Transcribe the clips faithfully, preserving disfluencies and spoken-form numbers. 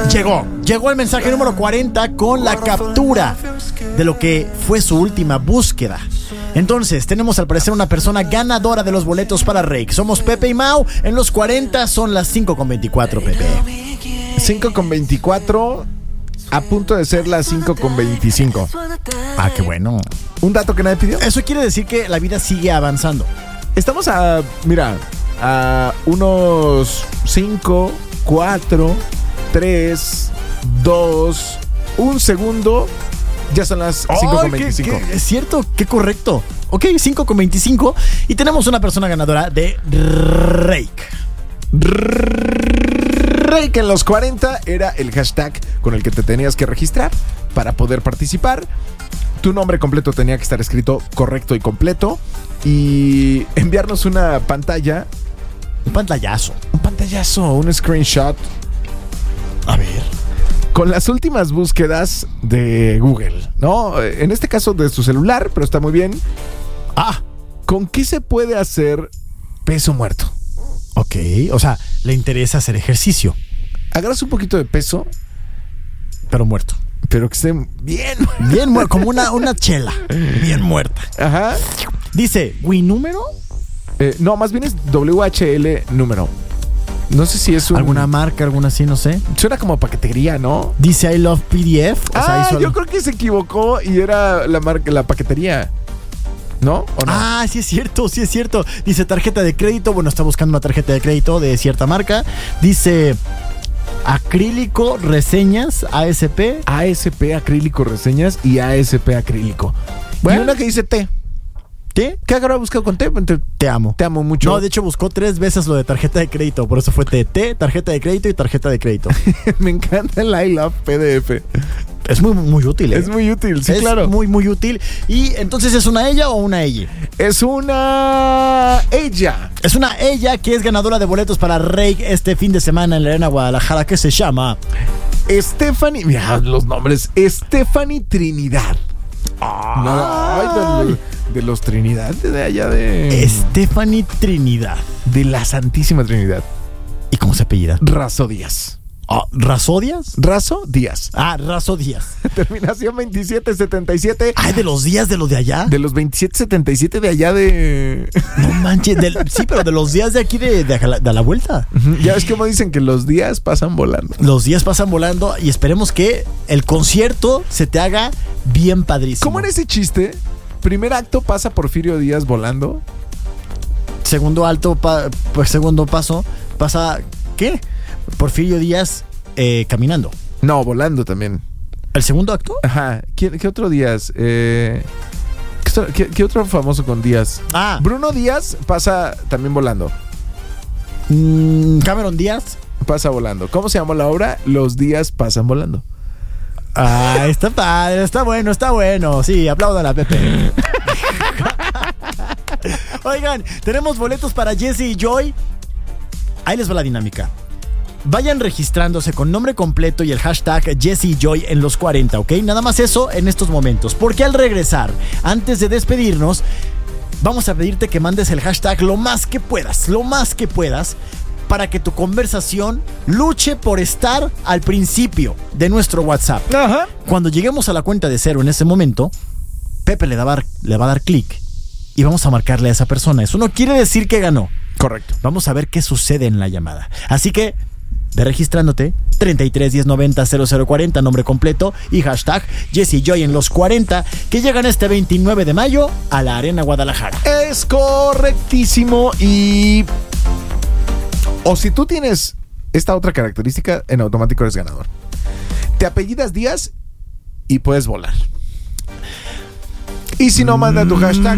Llegó, llegó el mensaje número cuarenta con la captura de lo que fue su última búsqueda. Entonces, tenemos al parecer una persona ganadora de los boletos para Rake. Somos Pepe y Mau. En los cuarenta son las cinco con veinticuatro, Pepe. cinco con veinticuatro, a punto de ser las cinco con veinticinco. Ah, qué bueno. ¿Un dato que nadie pidió? Eso quiere decir que la vida sigue avanzando. Estamos a, mira, a unos cinco, cuatro, tres, dos, un segundo. Ya son las cinco con veinticinco. ¿Qué, qué, es cierto, qué correcto. Ok, cinco con veinticinco. Y tenemos una persona ganadora de Rake. Rake en los cuarenta era el hashtag con el que te tenías que registrar para poder participar. Tu nombre completo tenía que estar escrito correcto y completo. Y enviarnos una pantalla. Un pantallazo. Un pantallazo, un screenshot. A ver. Con las últimas búsquedas de Google, ¿no? En este caso de su celular, pero está muy bien. Ah, ¿con qué se puede hacer peso muerto? Ok, o sea, le interesa hacer ejercicio. Agarras un poquito de peso, pero muerto. Pero que esté bien. Bien muerto, como una, una chela. Bien muerta. Ajá. Dice, ¿Wii número? Eh, no, más bien es W H L número. No sé si es un... ¿Alguna marca, alguna así, no sé? Suena como paquetería, ¿no? Dice I love P D F. O ah, sea, hizo yo el... creo que se equivocó y era la marca, la paquetería. ¿No? ¿O no? Ah, sí es cierto, sí es cierto. Dice tarjeta de crédito. Bueno, está buscando una tarjeta de crédito de cierta marca. Dice acrílico, reseñas, A S P. A S P acrílico, reseñas y A S P acrílico. Bueno, y una que dice T. ¿Qué? ¿Qué habrá buscado con T? Te amo. Te amo mucho. No, de hecho buscó tres veces lo de tarjeta de crédito. Por eso fue T, T, tarjeta de crédito y tarjeta de crédito. Me encanta el I love P D F. Es muy, muy útil, ¿eh? Es muy útil, sí, es claro. Es muy, muy útil. Y entonces, ¿es una ella o una ella? Es una ella. Es una ella que es ganadora de boletos para Rake este fin de semana en la Arena Guadalajara, que se llama Stephanie. Mira los nombres. Stephanie Trinidad. Ah, no, de, de los Trinidad, de allá de... Stephanie Trinidad. De la Santísima Trinidad. ¿Y cómo se apellida? Razo Díaz. Oh, ¿Razo Díaz? Razo Díaz. Ah, Razo Díaz. Terminación veintisiete setenta y siete. Ay, ¿de los días de los de allá? De los veintisiete setenta y siete de allá de... No manches, de, sí, pero de los días de aquí de, de, de, de la vuelta. Uh-huh. Ya ves cómo dicen que los días pasan volando. Los días pasan volando y esperemos que el concierto se te haga bien padrísimo. ¿Cómo en ese chiste? Primer acto pasa Porfirio Díaz volando. Segundo alto, pa, pues segundo paso pasa... ¿Qué? Porfirio Díaz eh, caminando. No, volando también. ¿El segundo acto? Ajá. ¿Qué, qué otro Díaz? Eh, ¿qué, ¿Qué otro famoso con Díaz? Ah. Bruno Díaz pasa también volando. Mm, Cameron Díaz pasa volando. ¿Cómo se llama la obra? Los días pasan volando. Ah, está padre, está bueno, está bueno. Sí, aplaudan a Pepe. Oigan, tenemos boletos para Jesse y Joy. Ahí les va la dinámica. Vayan registrándose con nombre completo y el hashtag Jesse y Joy en los cuarenta, ¿ok? Nada más eso en estos momentos. Porque al regresar, antes de despedirnos, vamos a pedirte que mandes el hashtag lo más que puedas, lo más que puedas, para que tu conversación luche por estar al principio de nuestro WhatsApp. Ajá. Cuando lleguemos a la cuenta de cero en ese momento, Pepe le, da bar, le va a dar clic y vamos a marcarle a esa persona. Eso no quiere decir que ganó. Correcto. Vamos a ver qué sucede en la llamada. Así que, ve registrándote, treinta y tres diez noventa cero cero cuarenta, nombre completo y hashtag Jesse Joy en los cuarenta, que llegan este veintinueve de mayo a la Arena Guadalajara. Es correctísimo. Y... o si tú tienes esta otra característica, en automático eres ganador. Te apellidas Díaz y puedes volar. Y si no, manda tu hashtag.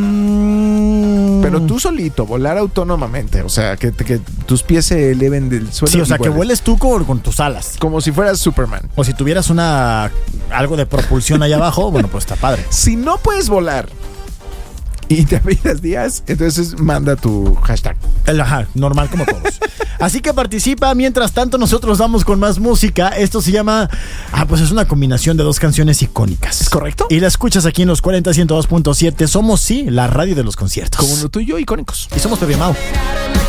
Pero tú solito, volar autónomamente. O sea, que, que tus pies se eleven del suelo. Sí, o sea, vueles. que vueles tú con, con tus alas. Como si fueras Superman. O si tuvieras una algo de propulsión allá abajo, bueno, pues está padre. Si no puedes volar y te apellidas Díaz, entonces manda tu hashtag. El ajá, normal como todos. Así que participa. Mientras tanto, nosotros vamos con más música. Esto se llama... Ah, pues es una combinación de dos canciones icónicas. ¿Es correcto? Y la escuchas aquí en los cuarenta ciento dos punto siete. Somos, sí, la radio de los conciertos. Como lo tuyo, icónicos. Y somos Pepe Mau.